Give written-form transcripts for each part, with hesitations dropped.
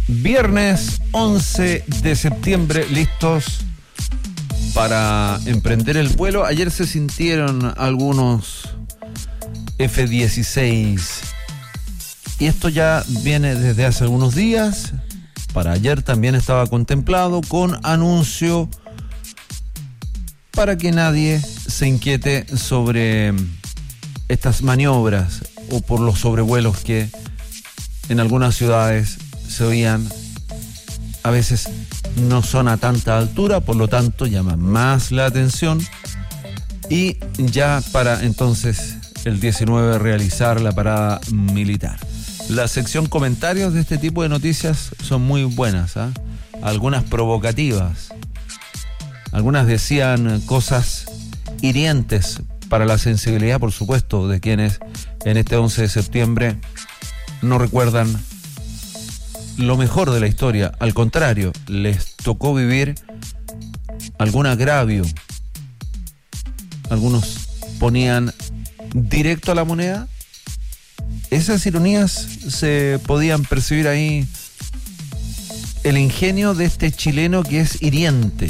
Viernes 11 de septiembre, listos para emprender el vuelo. Ayer se sintieron algunos F-16 y esto ya viene desde hace algunos días. Para ayer también estaba contemplado con anuncio para que nadie se inquiete sobre estas maniobras o por los sobrevuelos que en algunas ciudades se oían. A veces no son a tanta altura, por lo tanto llaman más la atención, y ya para entonces el 19 realizar la parada militar. La sección comentarios de este tipo de noticias son muy buenas, ¿eh? Algunas provocativas, algunas decían cosas hirientes para la sensibilidad, por supuesto, de quienes en este 11 de septiembre no recuerdan lo mejor de la historia. Al contrario, les tocó vivir algún agravio. Algunos ponían directo a la moneda. Esas ironías se podían percibir ahí. El ingenio de este chileno que es hiriente.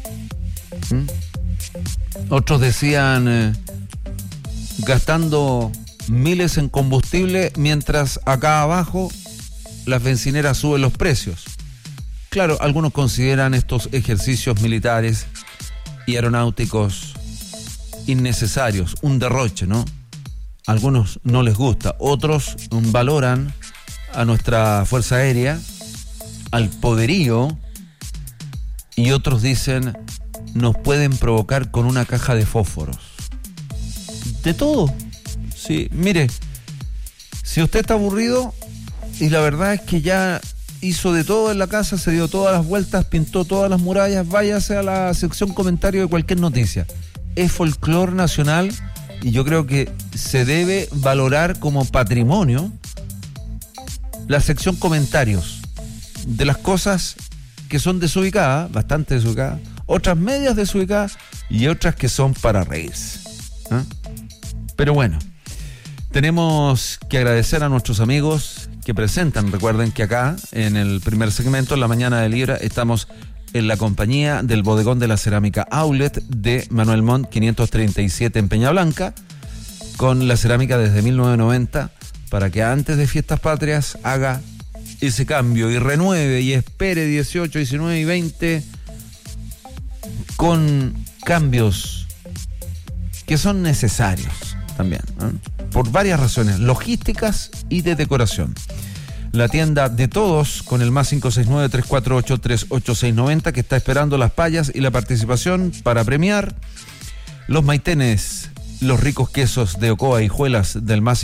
Otros decían gastando miles en combustible mientras acá abajo las bencineras suben los precios. Claro, algunos consideran estos ejercicios militares y aeronáuticos innecesarios, un derroche, ¿no? A algunos no les gusta, otros valoran a nuestra Fuerza Aérea, al poderío, y otros dicen nos pueden provocar con una caja de fósforos. De todo. Sí, mire, si usted está aburrido y la verdad es que ya hizo de todo en la casa, se dio todas las vueltas, pintó todas las murallas, váyase a la sección comentario de cualquier noticia. Es folclore nacional y yo creo que se debe valorar como patrimonio la sección comentarios de las cosas que son desubicadas, bastante desubicadas, otras medias desubicadas y otras que son para reírse, ¿eh? Pero bueno, tenemos que agradecer a nuestros amigos que presentan. Recuerden que acá, en el primer segmento, en la mañana de Libra, estamos en la compañía del Bodegón de la Cerámica Outlet de Manuel Montt 537 en Peña Blanca, con la cerámica desde 1990, para que antes de Fiestas Patrias haga ese cambio y renueve y espere 18, 19 y 20 con cambios que son necesarios también, ¿eh? Por varias razones, logísticas y de decoración. La tienda de todos con el más 569-348-38690 que está esperando las payas y la participación para premiar los maitenes, los ricos quesos de Ocoa y Hijuelas del más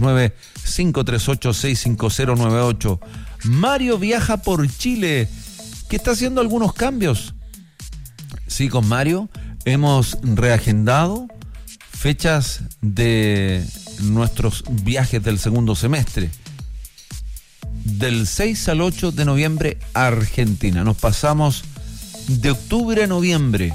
569-538-65098. Mario viaja por Chile, que está haciendo algunos cambios. Sí, con Mario hemos reagendado fechas de nuestros viajes del segundo semestre. Del 6 al 8 de noviembre, Argentina. Nos pasamos de octubre a noviembre.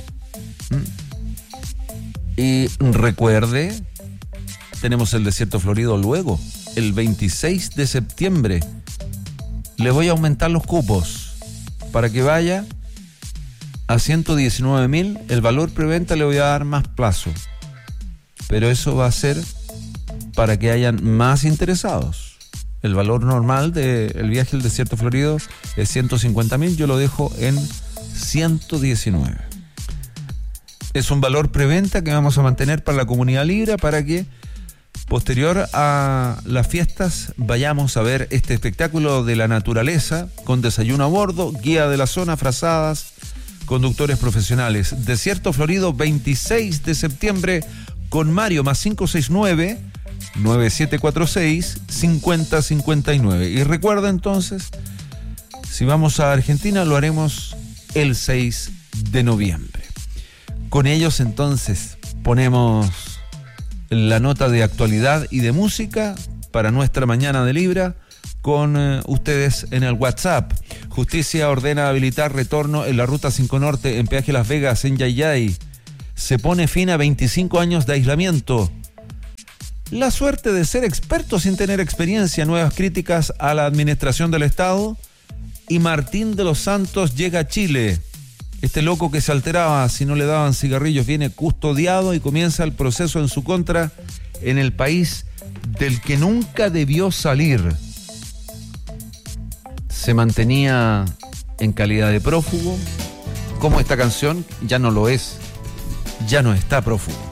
Y recuerde, tenemos el desierto florido luego, el 26 de septiembre. Le voy a aumentar los cupos para que vaya a 119.000. El valor preventa le voy a dar más plazo, pero eso va a ser para que hayan más interesados. El valor normal del viaje al desierto florido es 150.000, yo lo dejo en 119. Es un valor preventa que vamos a mantener para la comunidad Libra, para que posterior a las fiestas vayamos a ver este espectáculo de la naturaleza, con desayuno a bordo, guía de la zona, frazadas, conductores profesionales. Desierto florido, 26 de septiembre, con Mario, más 569-9746-5059. Y recuerda entonces, si vamos a Argentina, lo haremos el 6 de noviembre. Con ellos entonces ponemos la nota de actualidad y de música para nuestra mañana de Libra con ustedes en el WhatsApp. Justicia ordena habilitar retorno en la Ruta 5 Norte en peaje Las Vegas, en Yayay. Se pone fin a 25 años de aislamiento. La suerte de ser experto sin tener experiencia, nuevas críticas a la administración del Estado y Martín de los Santos llega a Chile. Este loco que se alteraba si no le daban cigarrillos viene custodiado y comienza el proceso en su contra en el país del que nunca debió salir. Se mantenía en calidad de prófugo, como esta canción ya no lo es, ya no está prófugo.